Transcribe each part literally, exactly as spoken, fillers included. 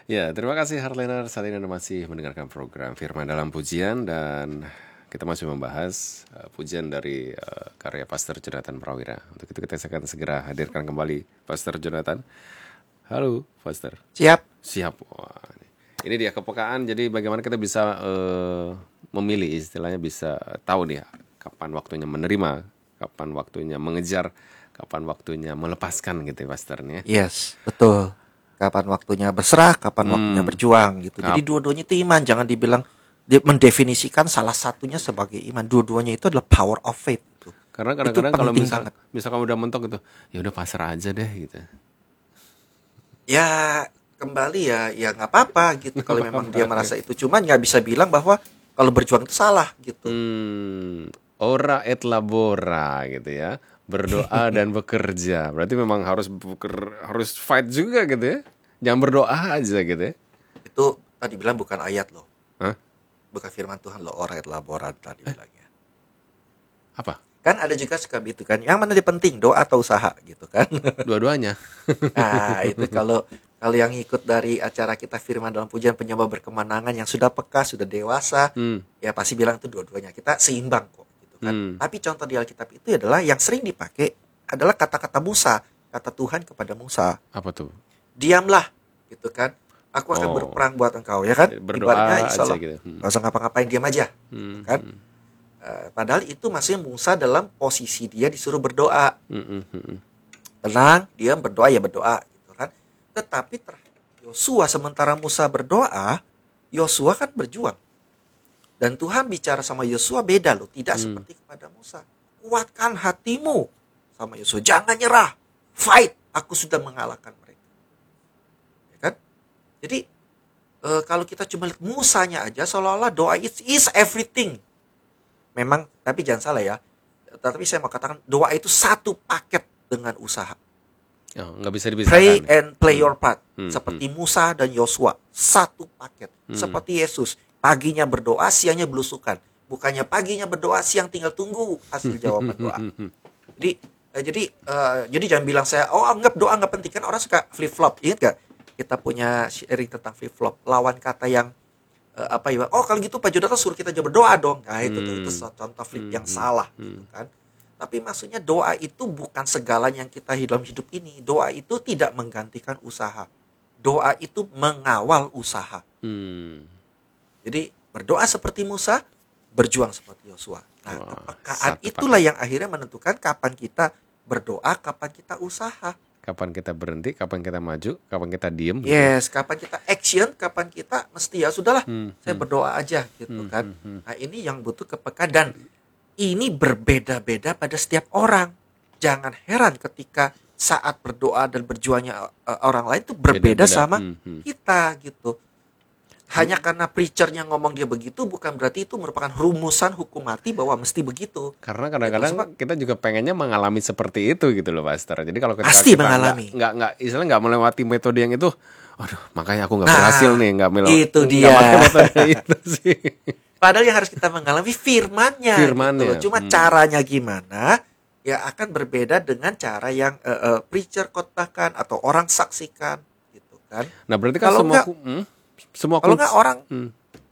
Ya, terima kasih Harlina. Saat ini Anda masih mendengarkan program Firman dalam Pujian dan kita masih membahas uh, pujian dari uh, karya Pastor Jonathan Prawira. Untuk itu kita akan segera hadirkan kembali Pastor Jonathan. Halo, Pastor. Siap. Siap. Wah, ini dia kepekaan. Jadi bagaimana kita bisa uh, memilih, istilahnya bisa tahu nih kapan waktunya menerima, kapan waktunya mengejar, kapan waktunya melepaskan gitu ya, Pastor nih. Yes, betul. Kapan waktunya berserah, kapan Hmm. waktunya berjuang gitu. Jadi Kap- dua-duanya itu iman, jangan dibilang di- mendefinisikan salah satunya sebagai iman. Dua-duanya itu adalah power of faith gitu. Karena Itu kadang-kadang kalau penting misal, banget. misal kamu udah mentok gitu, ya udah pasrah aja deh gitu. Ya kembali ya, ya nggak apa-apa gitu. Kalau memang dia merasa itu, cuman nggak bisa bilang bahwa kalau berjuang itu salah gitu. Hmm, ora et labora gitu ya, berdoa dan bekerja. Berarti memang harus beker, harus fight juga gitu ya. Jangan berdoa aja gitu ya. Itu tadi bilang bukan ayat loh, Hah? bukan firman Tuhan loh. Ora et labora tadi bilangnya. Apa? Kan ada juga suka gitu kan. Yang mana lebih penting, doa atau usaha gitu kan? Dua-duanya. Nah, itu kalau kalau yang ikut dari acara kita Firman dalam Pujian Penyembah Berkemenangan yang sudah peka, sudah dewasa, Hmm. ya pasti bilang itu dua-duanya. Kita seimbang kok gitu kan. Hmm. Tapi contoh di Alkitab itu adalah yang sering dipakai adalah kata-kata Musa, kata Tuhan kepada Musa. Apa tuh? Diamlah gitu kan. Aku akan Oh. berperang buat engkau ya kan. Berdoa Ibaratnya aja insya Allah gitu. Hmm. nggak usah ngapa-ngapain, diam aja Hmm. kan. Eh, padahal itu maksudnya Musa dalam posisi dia disuruh berdoa. Hmm. Hmm. Hmm. Tenang, dia berdoa ya berdoa gitu kan. Tetapi terhadap Yosua, sementara Musa berdoa, Yosua kan berjuang. Dan Tuhan bicara sama Yosua beda loh, tidak Hmm. seperti kepada Musa. Kuatkan hatimu sama Yosua, jangan nyerah. Fight, aku sudah mengalahkan mereka. Ya kan? Jadi eh, kalau kita cuma lihat Musanya aja seolah-olah doa is, is everything. Memang, tapi jangan salah ya. Tapi saya mau katakan doa itu satu paket dengan usaha. Oh, nggak bisa dipisahkan. Pray and play your part. Hmm, Seperti Musa dan Yosua, satu paket. Seperti Yesus, paginya berdoa, siangnya belusukan. Bukannya paginya berdoa, siang tinggal tunggu hasil jawaban doa. Jadi eh, jadi eh, jadi jangan bilang saya, oh anggap doa nggak penting, kan orang suka flip flop. Ingat gak? Kita punya sharing tentang flip flop, lawan kata yang eh, apa ya? Oh kalau gitu Pak Jonathan suruh kita aja berdoa dong. Nah itu tuh itu contoh flip yang salah, gitu kan. Tapi maksudnya doa itu bukan segalanya yang kita dalam hidup ini. Doa itu tidak menggantikan usaha. Doa itu mengawal usaha. Hmm. Jadi berdoa seperti Musa, berjuang seperti Yosua. Nah, Wah, kepekaan satu itulah yang akhirnya menentukan kapan kita berdoa, kapan kita usaha. Kapan kita berhenti, kapan kita maju, kapan kita diem. gitu. Yes, kapan kita action, kapan kita mesti ya sudahlah, Hmm, saya berdoa aja gitu kan. Nah, ini yang butuh kepekaan dan ini berbeda-beda pada setiap orang. Jangan heran ketika saat berdoa dan berjuangnya uh, orang lain itu berbeda Beda-beda. sama Hmm, hmm. kita gitu. Hanya karena preachernya ngomong dia begitu bukan berarti itu merupakan rumusan hukum mati bahwa mesti begitu. Karena kadang-kadang Gitu, kita juga pengennya mengalami seperti itu gitu loh, Pastor. Jadi kalau kita, Pasti kita mengalami. nggak nggak nggak istilahnya nggak melewati metode yang itu, aduh makanya aku nggak Nah, berhasil nih, nggak melo- itu nggak dia. pakai metode itu sih. Padahal yang harus kita mengalami firmannya. Firmannya. Gitu loh. Cuma Hmm. caranya gimana ya akan berbeda dengan cara yang uh, uh, preacher khotbahkan atau orang saksikan gitu kan. Nah berarti kan Kalau semua nggak- ku- hmm, semua Kalau kunci, nggak orang Hmm.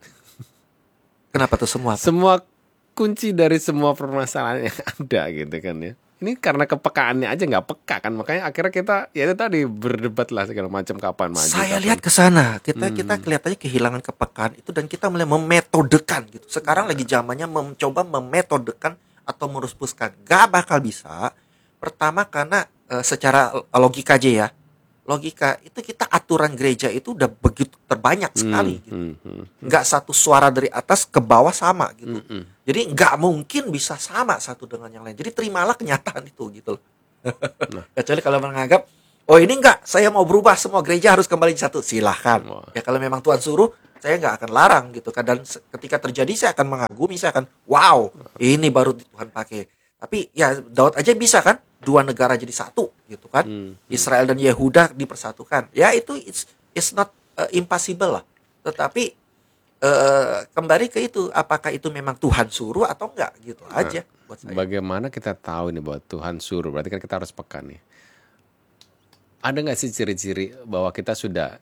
kenapa tuh semua? semua kunci dari semua permasalahan yang ada gitu kan ya. Ini karena kepekaannya aja nggak peka kan, makanya akhirnya kita ya itu tadi berdebat lah segala macam kapan maju. Saya kapan- lihat ke sana, kita Hmm. kita kelihatannya kehilangan kepekaan itu dan kita mulai memetodekan gitu. Sekarang lagi zamannya mencoba memetodekan atau meruspuskan. Gak bakal bisa. Pertama karena eh, secara logika aja ya. Logika itu kita aturan gereja itu udah begitu terbanyak sekali gitu. Hmm, hmm, Nggak satu suara dari atas ke bawah sama gitu. hmm, hmm. Jadi nggak mungkin bisa sama satu dengan yang lain. Jadi terimalah kenyataan itu gitu loh. Kecuali kalau menganggap, oh ini enggak, saya mau berubah, semua gereja harus kembali satu. Silahkan. Wah. Ya kalau memang Tuhan suruh, saya nggak akan larang gitu kan. Dan se- ketika terjadi saya akan mengagumi, saya akan, wow, ini baru Tuhan pakai. Tapi ya Daud aja bisa kan, dua negara jadi satu gitu kan. Hmm. Israel dan Yehuda dipersatukan. Ya itu it's, it's not uh, impossible lah. Tetapi uh, kembali ke itu, apakah itu memang Tuhan suruh atau enggak gitu aja buat saya. Bagaimana kita tahu nih bahwa Tuhan suruh? Berarti kan kita harus peka nih. Ada nggak sih ciri-ciri bahwa kita sudah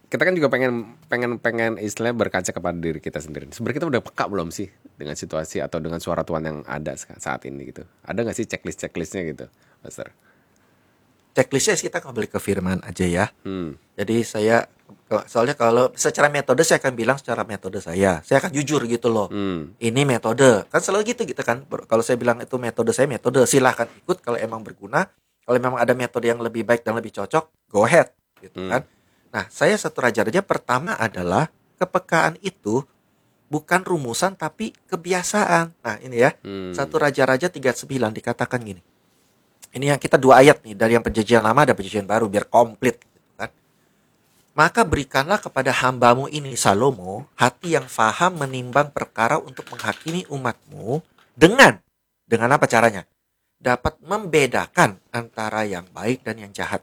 kita kan juga pengen pengen pengen istilahnya berkaca kepada diri kita sendiri. Sebenarnya kita udah peka belum sih dengan situasi atau dengan suara Tuhan yang ada saat ini gitu? Ada nggak sih checklist checklistnya gitu, Pastor? Checklistnya kita kembali ke firman aja ya. Hmm. Jadi saya soalnya kalau secara metode saya akan bilang secara metode saya, saya akan jujur gitu loh. Hmm. Ini metode kan selalu gitu gitu kan. Kalau saya bilang itu metode saya metode, silahkan ikut kalau emang berguna. Kalau memang ada metode yang lebih baik dan lebih cocok, go ahead gitu Hmm. kan. Nah, saya satu raja-raja pertama adalah kepekaan itu bukan rumusan tapi kebiasaan. Nah, ini ya. Hmm. Satu Raja-Raja tiga puluh sembilan dikatakan gini. Ini yang kita dua ayat nih dari yang perjanjian lama dan perjanjian baru biar komplit gitu kan. Maka berikanlah kepada hambamu ini Salomo hati yang faham menimbang perkara untuk menghakimi umatmu dengan dengan apa caranya? Dapat membedakan antara yang baik dan yang jahat.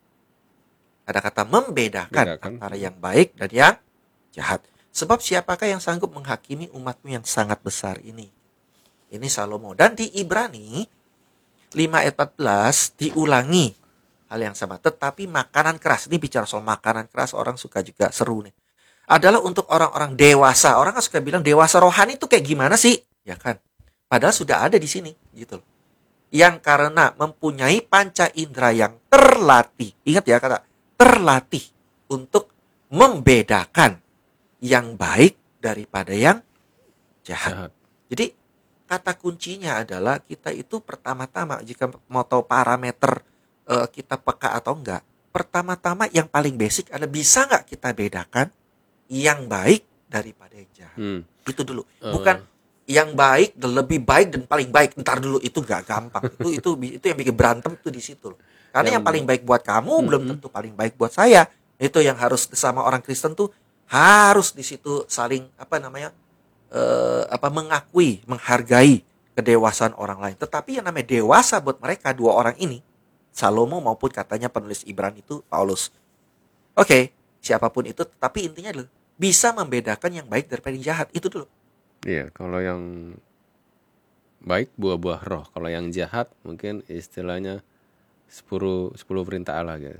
Ada kata membedakan Bedakan. antara yang baik dan yang jahat. Sebab siapakah yang sanggup menghakimi umatmu yang sangat besar ini? Ini Salomo. Dan di Ibrani lima ayat empat belas diulangi hal yang sama. Tetapi makanan keras, ini bicara soal makanan keras, orang suka juga seru nih. Adalah untuk orang-orang dewasa. Orang kan suka bilang dewasa rohani itu kayak gimana sih? Ya kan? Padahal sudah ada di sini gitu loh. Yang karena mempunyai panca indera yang terlatih. Ingat ya kata terlatih untuk membedakan yang baik daripada yang jahat. Jahat. Jadi kata kuncinya adalah kita itu pertama-tama jika mau tahu parameter uh, kita peka atau enggak, pertama-tama yang paling basic adalah bisa nggak kita bedakan yang baik daripada yang jahat. Hmm. Itu dulu. Uh. Bukan yang baik dan lebih baik dan paling baik. Ntar dulu itu nggak gampang. itu itu itu yang bikin berantem tuh di situ loh. Karena yang, yang paling baik buat kamu mm-hmm. belum tentu paling baik buat saya. Itu yang harus sama orang Kristen tuh harus di situ saling apa namanya uh, apa mengakui, menghargai kedewasaan orang lain. Tetapi yang namanya dewasa buat mereka dua orang ini, Salomo maupun katanya penulis Ibrani itu Paulus. Oke, okay, siapapun itu, tapi intinya dulu bisa membedakan yang baik daripada yang jahat. Itu dulu. Iya, kalau yang baik buah-buah roh, kalau yang jahat mungkin istilahnya sepuluh sepuluh perintah Allah gitu.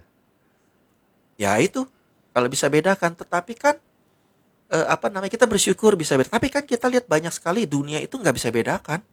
Ya itu kalau bisa bedakan, tetapi kan eh, apa namanya kita bersyukur bisa bedakan. Tapi kan kita lihat banyak sekali dunia itu nggak bisa bedakan.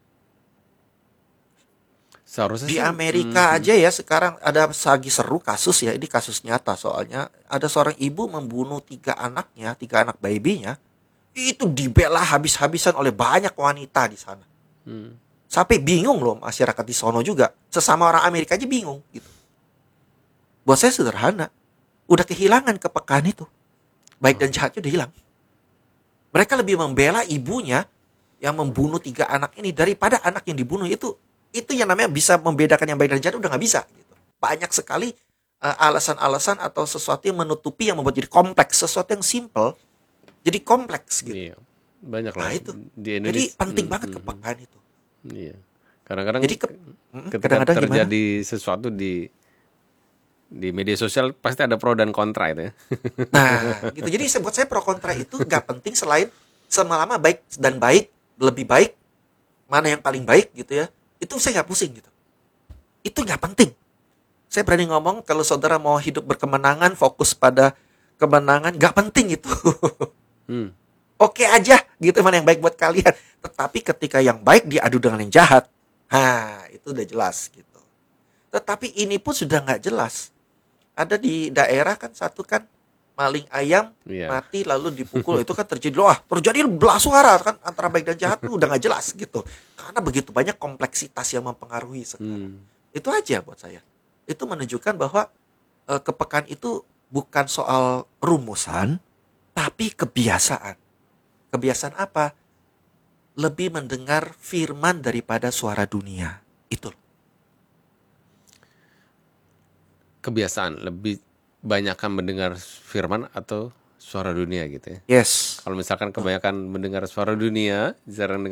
Seharusnya di sih, Amerika hmm, aja ya sekarang ada lagi seru kasus ya, ini kasus nyata soalnya ada seorang ibu membunuh tiga anaknya, tiga anak babynya, itu dibela habis-habisan oleh banyak wanita di sana. Hmm. Sampai bingung loh masyarakat di sono juga, sesama orang Amerika aja bingung gitu. Buat saya sederhana, udah kehilangan kepekaan itu, baik dan jahatnya udah hilang. Mereka lebih membela ibunya yang membunuh tiga anak ini daripada anak yang dibunuh itu. Itu yang namanya bisa membedakan yang baik dan jahat udah nggak bisa gitu. Banyak sekali uh, alasan-alasan atau sesuatu yang menutupi yang membuat jadi kompleks, sesuatu yang simple jadi kompleks gitu. Iya, banyak lah. Nah itu. Di Indonesia, jadi penting hmm, banget hmm, kepekaan itu. Iya. Kadang-kadang Jadi ke, ketika kadang-kadang terjadi gimana? sesuatu di di media sosial pasti ada pro dan kontra itu ya. Nah, gitu. Jadi buat saya pro kontra itu nggak penting selain selama baik dan baik, lebih baik mana yang paling baik gitu ya. Itu saya nggak pusing gitu. Itu nggak penting. Saya berani ngomong kalau saudara mau hidup berkemenangan, fokus pada kemenangan, nggak penting itu. Hmm. Oke aja gitu mana yang baik buat kalian. Tetapi ketika yang baik diadu dengan yang jahat, nah itu udah jelas gitu. Tetapi ini pun sudah nggak jelas. Ada di daerah kan satu kan maling ayam Yeah. mati lalu dipukul, itu kan terjadi loh, terjadi belah suara kan antara baik dan jahat tuh udah nggak jelas gitu. Karena begitu banyak kompleksitas yang mempengaruhi sekarang. Hmm. Itu aja buat saya. Itu menunjukkan bahwa e, kepekaan itu bukan soal rumusan, tapi kebiasaan. Kebiasaan apa? Lebih mendengar firman daripada suara dunia. Itu. Kebiasaan lebih banyakkan mendengar firman atau suara dunia gitu ya. Yes. Kalau misalkan kebanyakan mendengar suara dunia, jarang